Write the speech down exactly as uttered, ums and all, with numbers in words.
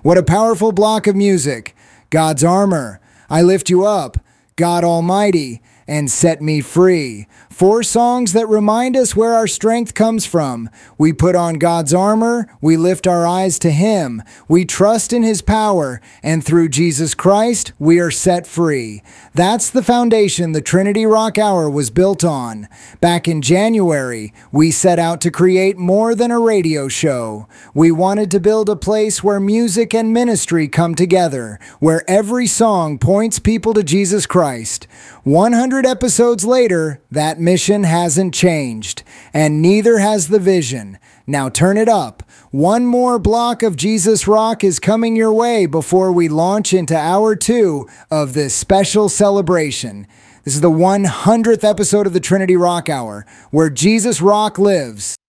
What a powerful block of music. God's armor. I lift you up. God Almighty. And set me free. Four songs that remind us where our strength comes from. We put on God's armor, we lift our eyes to Him, we trust in His power, and through Jesus Christ, we are set free. That's the foundation the Trinity Rock Hour was built on. Back in January, we set out to create more than a radio show. We wanted to build a place where music and ministry come together, where every song points people to Jesus Christ. one hundred episodes later, that mission hasn't changed, and neither has the vision. Now turn it up. One more block of Jesus Rock is coming your way before we launch into hour two of this special celebration. This is the one hundredth episode of the Trinity Rock Hour, where Jesus Rock lives.